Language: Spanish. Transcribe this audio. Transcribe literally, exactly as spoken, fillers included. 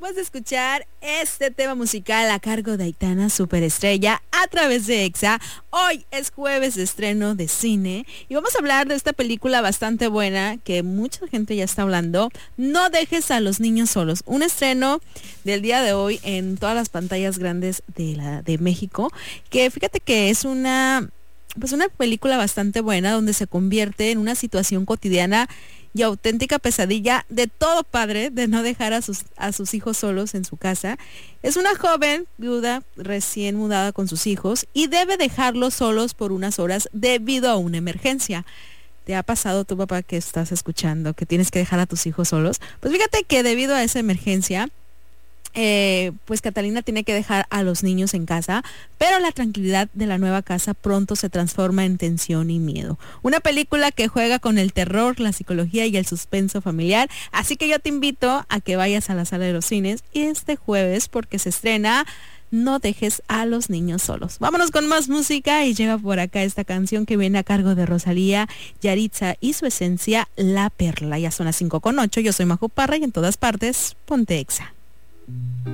Después de escuchar este tema musical a cargo de Aitana Superestrella a través de Exa, hoy es jueves de estreno de cine y vamos a hablar de esta película bastante buena que mucha gente ya está hablando, No dejes a los niños solos, un estreno del día de hoy en todas las pantallas grandes de, la, de México, que fíjate que es una, pues una película bastante buena donde se convierte en una situación cotidiana y auténtica pesadilla de todo padre de no dejar a sus, a sus hijos solos en su casa. Es una joven viuda recién mudada con sus hijos y debe dejarlos solos por unas horas debido a una emergencia. ¿Te ha pasado tu papá que estás escuchando que tienes que dejar a tus hijos solos? Pues fíjate que debido a esa emergencia, Eh, pues Catalina tiene que dejar a los niños en casa, pero la tranquilidad de la nueva casa pronto se transforma en tensión y miedo. Una película que juega con el terror, la psicología y el suspenso familiar, así que yo te invito a que vayas a la sala de los cines este jueves porque se estrena No dejes a los niños solos. Vámonos con más música y llega por acá esta canción que viene a cargo de Rosalía, Yaritza y su esencia, La Perla. Ya son las cinco con ocho, yo soy Majo Parra y en todas partes, ponte Exa.